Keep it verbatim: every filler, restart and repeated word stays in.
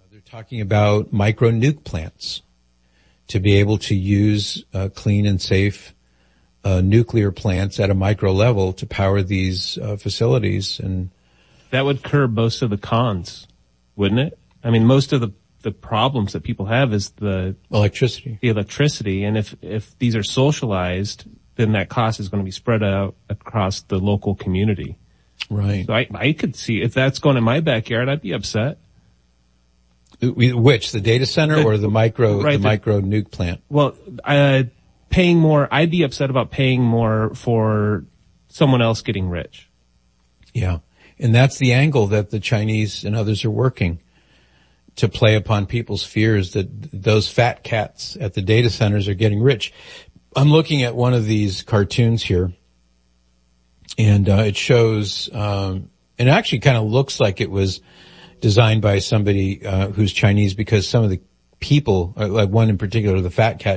They're talking about micro nuke plants to be able to use uh, clean and safe uh, nuclear plants at a micro level to power these uh, facilities. And that would curb most of the cons, wouldn't it? I mean, most of the, the problems that people have is the electricity. The electricity. And if, if these are socialized, then that cost is going to be spread out across the local community. Right. So I, I could see if that's going in my backyard, I'd be upset. Which, the data center the, or the micro, right, the, the micro nuke plant? Well, uh, paying more, I'd be upset about paying more for someone else getting rich. Yeah. And that's the angle that the Chinese and others are working to play upon people's fears that those fat cats at the data centers are getting rich. I'm looking at one of these cartoons here, and uh, it shows, um, it actually kind of looks like it was designed by somebody uh, who's Chinese, because some of the people, like one in particular, the fat cat,